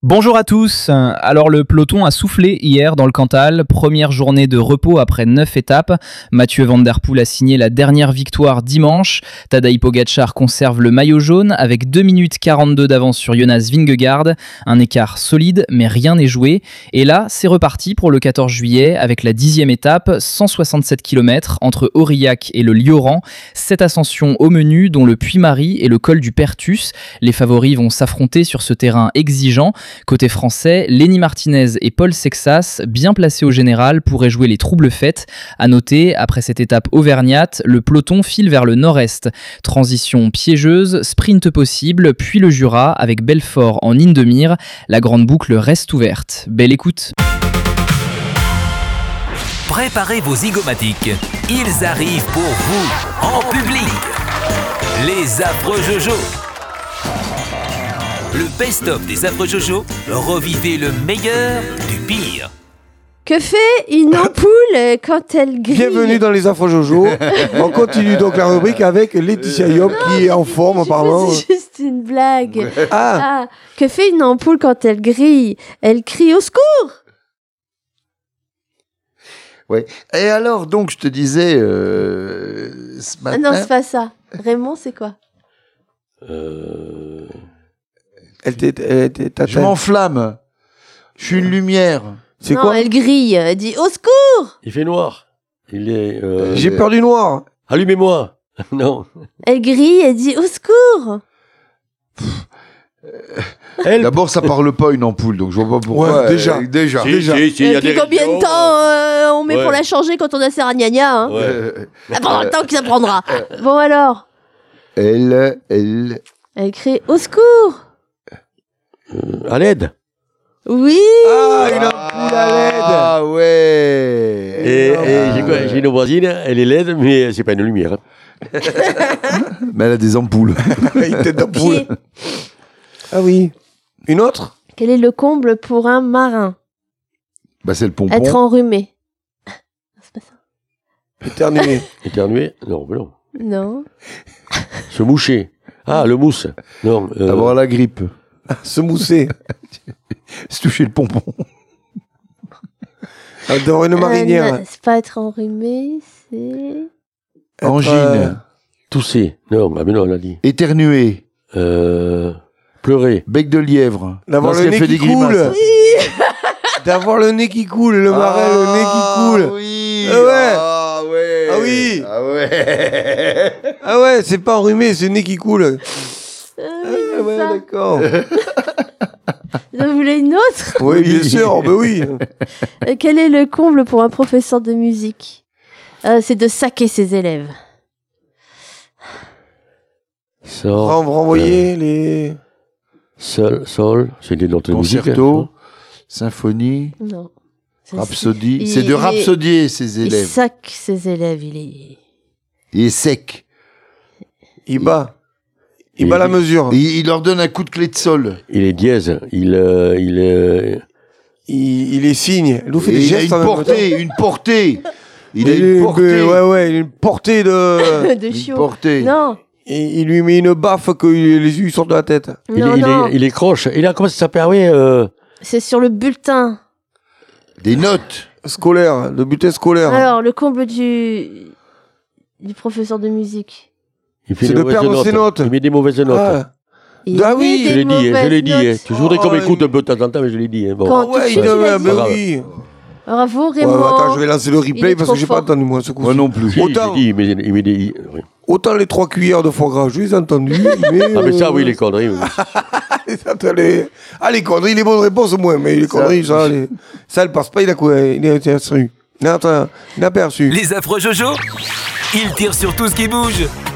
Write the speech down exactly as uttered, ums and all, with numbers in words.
Bonjour à tous. Alors le peloton a soufflé hier dans le Cantal, première journée de repos après neuf étapes. Mathieu Van Der Poel a signé la dernière victoire dimanche. Tadej Pogačar conserve le maillot jaune avec deux minutes quarante-deux d'avance sur Jonas Vingegaard. Un écart solide mais rien n'est joué. Et là c'est reparti pour le quatorze juillet avec la dixième étape, cent soixante-sept kilomètres entre Aurillac et le Lioran. Sept ascensions au menu dont le Puy-Marie et le col du Perthus. Les favoris vont s'affronter sur ce terrain exigeant. Côté français, Lenny Martinez et Paul Sexas, bien placés au général, pourraient jouer les troubles fêtes. À noter, après cette étape auvergnate, le peloton file vers le nord-est. Transition piégeuse, sprint possible, puis le Jura avec Belfort en ligne de mire. La grande boucle reste ouverte. Belle écoute. Préparez vos zygomatiques. Ils arrivent pour vous, en public. Les affreux Jojo. Le best-of des affreux Jojo, revivez le meilleur du pire. Que fait une ampoule quand elle grille ? Bienvenue dans les affreux Jojo. On continue donc la rubrique avec Laetitia Yop qui est en forme apparemment. C'est juste une blague. Ouais. Ah. Ah, que fait une ampoule quand elle grille ? Elle crie au secours. Ouais. Et alors, donc, je te disais euh, ce matin... Ah non, c'est pas ça. Raymond, c'est quoi ? Euh... Elle t'est Je m'enflamme. Je suis une lumière. C'est non, quoi ? elle grille. Elle dit au secours. Il fait noir. Il est. Euh... J'ai peur du noir. Allumez-moi. Non. Elle grille. Elle dit au secours. Elle... D'abord, ça parle pas une ampoule, donc je vois pas pourquoi. Ouais, déjà. Euh, déjà. Si, déjà. si, si, Et y a puis des combien de régions, temps euh, on met ouais. pour la changer quand on a ses ragnagnas hein Ouais. Euh, Ah, pendant le temps que ça prendra. Bon alors. elle, elle. Elle crie au secours. Euh, à l'aide. Oui. Ah, une ampoule à l'aide. Ah ouais. Et, Ah, et j'ai, quoi, j'ai une voisine, elle est laide, mais c'est pas une lumière. hein. Mais elle a des ampoules. Une tête d'ampoule. Pied. Ah oui. Une autre ? Quel est le comble pour un marin ? Bah, c'est le pompon. Être enrhumé. C'est pas ça. Éternuée. Éternuer ? Non, mais non. Non. Se moucher. Ah, le mousse. Non. Euh... Avoir la grippe. Se mousser. Se toucher le pompon. D'avoir une marinière. Euh, non, c'est pas être enrhumé, c'est... Être, Angine. euh, Tousser. Non, ah, mais non, on l'a dit. Éternuer. Euh... Pleurer. Bec de lièvre. D'avoir le Lorsqu'elle nez fait qui des grimaces. coule. D'avoir le nez qui coule, le marais, le nez qui coule. Oui. Ah ouais. Ah ouais. Ah oui. Ah ouais. Ah ouais, c'est pas enrhumé, c'est le nez qui coule. Ah, oui, Ah c'est ouais, ça. d'accord. Vous voulez une autre ? Oui, bien sûr, ben oui. Euh, Quel est le comble pour un professeur de musique ? Euh, C'est de saquer ses élèves. Sort. Ren- renvoyer les... Sol, sol, c'est des notes de musique. Concerto. hein. Symphonie. Non. C'est- Rhapsodie. il- C'est de il- rhapsodier, ses Il élèves. sac ses élèves, il est... Il est sec. Il bat. Il Il- bat la mesure. Il, il leur donne un coup de clé de sol. Il est dièse. Il, euh, il est. Il, il est signe. Il nous fait Et des il a gestes une en même temps. portée, une portée. Il a Il une est- portée. Ouais, ouais, il a une portée de... de Une chiot. portée. Non, Et il lui met une baffe que les yeux sortent de la tête. Il, non, est, il, non. est, il est croche. Il a comment ça s'appelle? Ah oui, euh, C'est sur le bulletin. Des notes. Scolaire, le bulletin scolaire. Alors, le comble du... du professeur de musique. il fait C'est des de mauvaises perdre notes. ses notes. Il met des mauvaises notes. Ah, Il Ah met oui, des je l'ai dit, hein, je mauvaises l'ai dit. hein. notes. Je voudrais qu'on Oh, m'écoute il- un peu de temps en temps, mais je l'ai dit. hein. Bon. Quand- ouais, tu il sais, devait, il a ben dit. oui. Bravo, Ouais, Raymond. attends, je vais lancer le Il replay est parce trop que j'ai pas fort. entendu moi ce coup. Moi non plus. Si, Autant- j'ai dit, mais il met des. oui. Autant les trois cuillères de foie gras, je les ai entendus, mais... Ah, mais ça, euh, oui, les conneries. oui. Attends, les... Ah, les conneries, les bonnes réponses, au moins, mais les conneries, ça, les... ça, elle passe pas, il a quoi? Il est inaperçu. Il est inaperçu. Les affreux Jojo, ils tirent sur tout ce qui bouge.